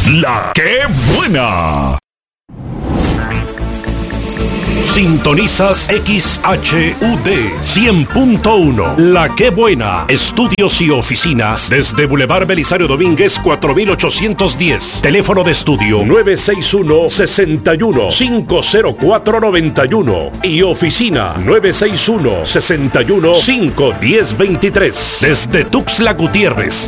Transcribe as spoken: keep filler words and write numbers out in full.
La que buena. Sintonizas X H U D cien punto uno. La que buena. Estudios y oficinas desde Boulevard Belisario Domínguez cuatro mil ochocientos diez. Teléfono de estudio nueve seis uno, seis uno, cinco cero cuatro, nueve uno y oficina nueve seis uno, seis uno, cinco uno cero, dos tres. Desde Tuxtla Gutiérrez,